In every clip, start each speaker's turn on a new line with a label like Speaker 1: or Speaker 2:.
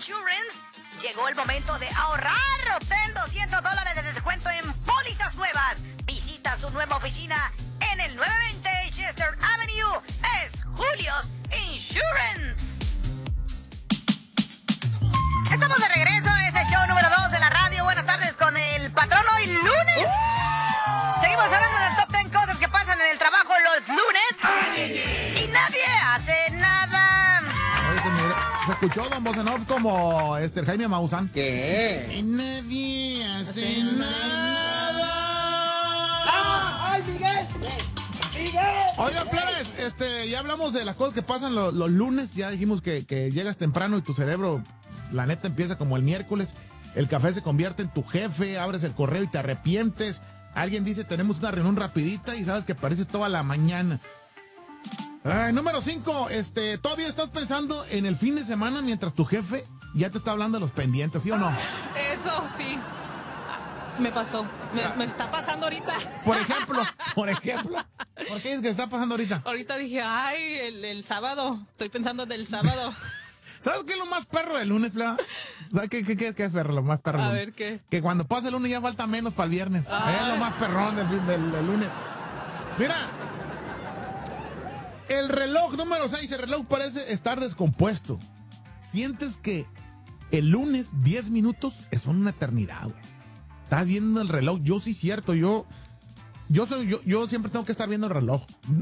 Speaker 1: Insurance. Llegó el momento de ahorrar. Obtén $200 de descuento en pólizas nuevas. Visita su nueva oficina en el 920 Chester Avenue. Es Julio's Insurance. Estamos de regreso. Es el show número 2 de la radio. Buenas tardes con el patrón hoy lunes. Seguimos hablando del top 10 cosas que pasan en el trabajo los lunes. Y nadie hace nada.
Speaker 2: Se escuchó Don Bosenov como Jaime Maussan.
Speaker 3: ¿Qué?
Speaker 2: Y nadie hace nada.
Speaker 3: ¡Ay, Miguel!
Speaker 2: Oigan, plebes, ya hablamos de las cosas que pasan los lunes. Ya dijimos que llegas temprano y tu cerebro, la neta, empieza como el miércoles. El café se convierte en tu jefe, abres el correo y te arrepientes. Alguien dice, tenemos una reunión rapidita y sabes que parece toda la mañana. Número 5, ¿todavía estás pensando en el fin de semana mientras tu jefe ya te está hablando de los pendientes, sí o no?
Speaker 4: Eso sí, me pasó, me está pasando ahorita.
Speaker 2: Por ejemplo, ¿por qué es que está pasando ahorita?
Speaker 4: Ahorita dije, ay, el sábado, estoy pensando del sábado.
Speaker 2: ¿Sabes qué es lo más perro del lunes, Flava? ¿Sabes qué es perro? Lo más perro.
Speaker 4: A ver, ¿qué?
Speaker 2: Que cuando pasa el lunes ya falta menos para el viernes. Es lo más perrón del lunes. Mira, el reloj número 6, el reloj parece estar descompuesto. Sientes que el lunes 10 minutos son una eternidad, güey. Estás viendo el reloj. Yo sí, cierto, yo siempre tengo que estar viendo el reloj.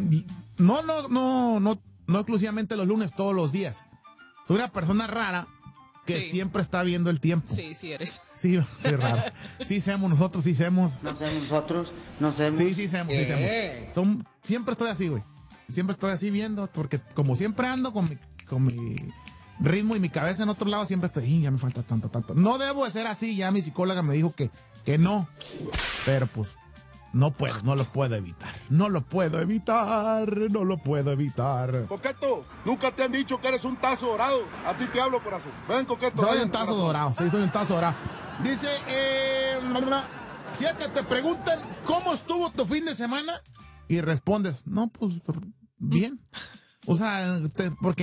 Speaker 2: No exclusivamente los lunes, todos los días. Soy una persona rara que siempre está viendo el tiempo.
Speaker 4: Sí eres.
Speaker 2: Sí, raro. Sí semos nosotros, sí semos.
Speaker 3: No somos nosotros, no somos.
Speaker 2: Sí semos. Siempre estoy así, güey. Siempre estoy así viendo, porque como siempre ando con mi ritmo y mi cabeza en otro lado, siempre estoy, ya me falta tanto. No debo de ser así, ya mi psicóloga me dijo que no. Pero pues, no lo puedo evitar.
Speaker 5: Coqueto, nunca te han dicho que eres un tazo dorado. A ti te hablo, corazón. Ven, Coqueto.
Speaker 2: Soy un tazo dorado. Sí, soy un tazo dorado. Dice, si es que te preguntan cómo estuvo tu fin de semana y respondes, no, pues bien. O sea, porque